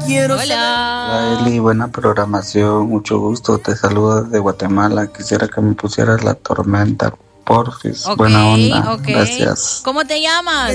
Hola. Eli, buena programación, mucho gusto. Te saludo desde Guatemala. Quisiera que me pusieras La Tormenta, porfis. Ok, Buena onda, ok. gracias. ¿Cómo te llamas?